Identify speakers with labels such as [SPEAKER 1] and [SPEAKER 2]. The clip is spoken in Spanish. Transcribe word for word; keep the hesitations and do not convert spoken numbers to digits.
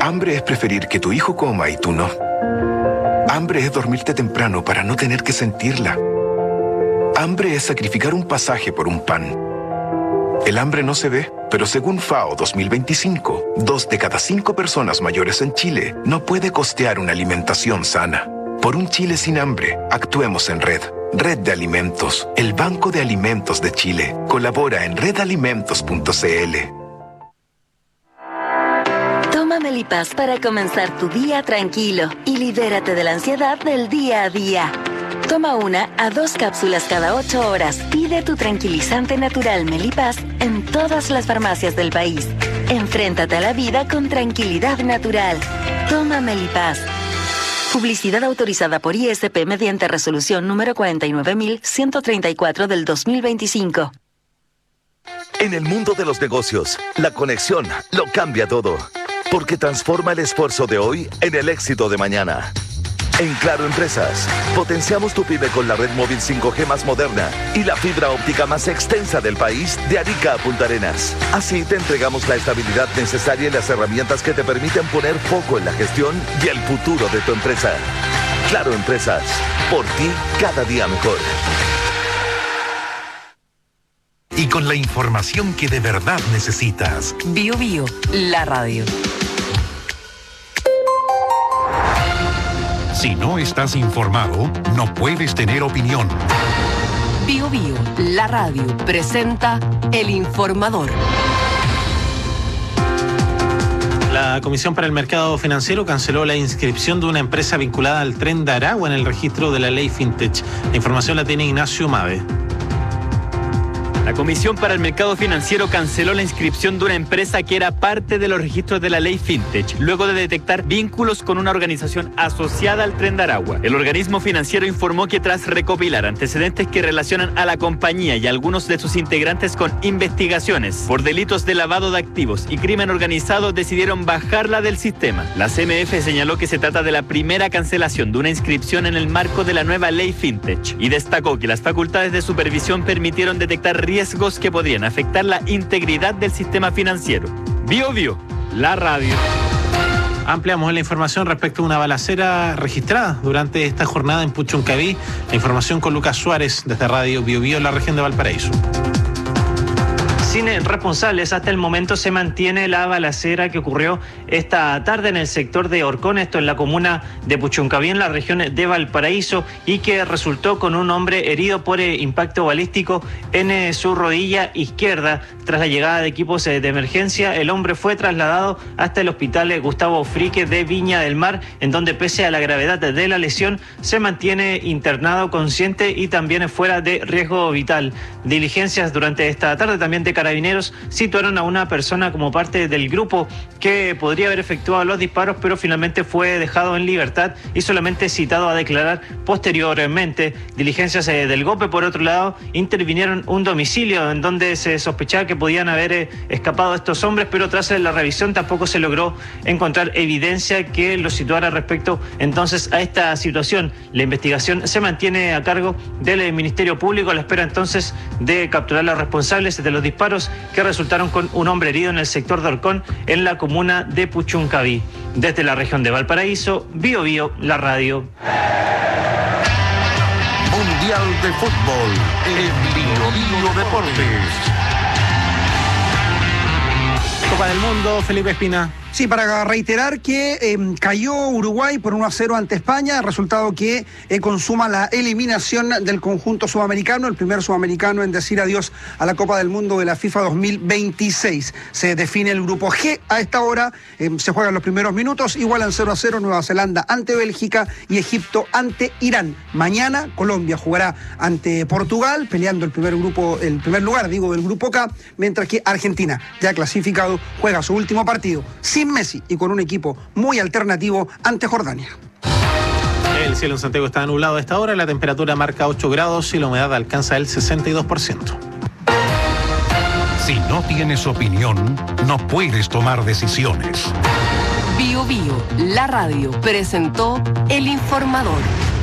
[SPEAKER 1] Hambre es preferir que tu hijo coma y tú no. Hambre es dormirte temprano para no tener que sentirla. Hambre es sacrificar un pasaje por un pan. El hambre no se ve, pero según FAO dos mil veinticinco, dos de cada cinco personas mayores en Chile no puede costear una alimentación sana. Por un Chile sin hambre, actuemos en red. Red de Alimentos, el Banco de Alimentos de Chile. Colabora en red alimentos punto c l.
[SPEAKER 2] Toma Melipaz para comenzar tu día tranquilo y libérate de la ansiedad del día a día. Toma una a dos cápsulas cada ocho horas. Pide tu tranquilizante natural Melipaz en todas las farmacias del país. Enfréntate a la vida con tranquilidad natural. Toma Melipaz. Publicidad autorizada por I S P mediante resolución número cuarenta y nueve mil ciento treinta y cuatro del dos mil veinticinco.
[SPEAKER 3] En el mundo de los negocios, la conexión lo cambia todo, porque transforma el esfuerzo de hoy en el éxito de mañana. En Claro Empresas, potenciamos tu pyme con la red móvil cinco G más moderna y la fibra óptica más extensa del país, de Arica a Punta Arenas. Así te entregamos la estabilidad necesaria y las herramientas que te permiten poner foco en la gestión y el futuro de tu empresa. Claro Empresas, por ti cada día mejor.
[SPEAKER 4] Y con la información que de verdad necesitas.
[SPEAKER 5] Bio Bio, la radio.
[SPEAKER 4] Si no estás informado, no puedes tener opinión.
[SPEAKER 5] Bio Bio, la radio, presenta El Informador.
[SPEAKER 6] La Comisión para el Mercado Financiero canceló la inscripción de una empresa vinculada al Tren de Aragua en el registro de la ley Fintech. La información la tiene Ignacio Mave.
[SPEAKER 7] La Comisión para el Mercado Financiero canceló la inscripción de una empresa que era parte de los registros de la ley Fintech, luego de detectar vínculos con una organización asociada al Tren de Aragua. El organismo financiero informó que tras recopilar antecedentes que relacionan a la compañía y a algunos de sus integrantes con investigaciones por delitos de lavado de activos y crimen organizado, decidieron bajarla del sistema. La C M F señaló que se trata de la primera cancelación de una inscripción en el marco de la nueva ley Fintech y destacó que las facultades de supervisión permitieron detectar riesgos riesgos que podrían afectar la integridad del sistema financiero. Bio Bio, la radio.
[SPEAKER 6] Ampliamos la información respecto a una balacera registrada durante esta jornada en Puchuncaví. La información con Lucas Suárez desde Radio Bio Bio en la región de Valparaíso.
[SPEAKER 8] Sin responsables, hasta el momento se mantiene la balacera que ocurrió esta tarde en el sector de Orcón, esto en la comuna de Puchuncaví, en la región de Valparaíso, y que resultó con un hombre herido por impacto balístico en su rodilla izquierda. Tras la llegada de equipos de emergencia, el hombre fue trasladado hasta el hospital Gustavo Frique de Viña del Mar, en donde pese a la gravedad de la lesión, se mantiene internado consciente y también fuera de riesgo vital. Diligencias durante esta tarde también de Carabineros situaron a una persona como parte del grupo que podría haber efectuado los disparos, pero finalmente fue dejado en libertad y solamente citado a declarar posteriormente. Diligencias eh, del GOPE, por otro lado, intervinieron un domicilio en donde se sospechaba que podían haber eh, escapado estos hombres, pero tras la revisión tampoco se logró encontrar evidencia que los situara respecto entonces a esta situación. La investigación se mantiene a cargo del Ministerio Público a la espera entonces de capturar a los responsables de los disparos que resultaron con un hombre herido en el sector de Orcón, en la comuna de Puchuncaví. Desde la región de Valparaíso, Bio Bio, la radio.
[SPEAKER 4] Mundial de Fútbol en Bio Bio Deportes.
[SPEAKER 6] Copa del Mundo, Felipe Espina.
[SPEAKER 9] Sí, para reiterar que eh, cayó Uruguay por uno a cero ante España, resultado que eh, consuma la eliminación del conjunto sudamericano, el primer sudamericano en decir adiós a la Copa del Mundo de la FIFA dos mil veintiséis. Se define el grupo G a esta hora, eh, se juegan los primeros minutos, igualan cero a cero Nueva Zelanda ante Bélgica y Egipto ante Irán. Mañana Colombia jugará ante Portugal, peleando el primer grupo, el primer lugar, digo, del grupo K, mientras que Argentina, ya clasificado, juega su último partido sin Messi y con un equipo muy alternativo ante Jordania.
[SPEAKER 6] El cielo en Santiago está nublado a esta hora, la temperatura marca ocho grados y la humedad alcanza el sesenta y dos por ciento.
[SPEAKER 4] Si no tienes opinión, no puedes tomar decisiones.
[SPEAKER 5] Bio Bio, la radio, presentó El Informador.